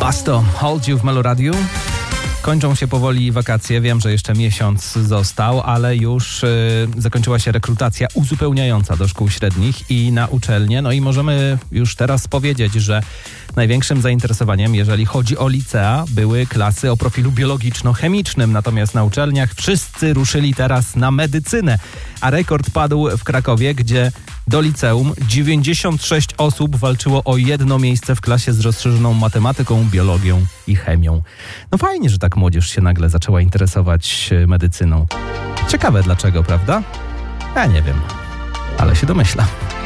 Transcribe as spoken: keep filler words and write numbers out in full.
Basto, Hold You w Meloradiu. Kończą się powoli wakacje, wiem, że jeszcze miesiąc został, ale już y, zakończyła się rekrutacja uzupełniająca do szkół średnich i na uczelnie. No i możemy już teraz powiedzieć, że największym zainteresowaniem, jeżeli chodzi o licea, były klasy o profilu biologiczno-chemicznym. Natomiast na uczelniach wszyscy ruszyli teraz na medycynę. A rekord padł w Krakowie, gdzie do liceum dziewięćdziesiąt sześć osób walczyło o jedno miejsce w klasie z rozszerzoną matematyką, biologią i chemią. No fajnie, że tak młodzież się nagle zaczęła interesować medycyną. Ciekawe dlaczego, prawda? Ja nie wiem, ale się domyślam.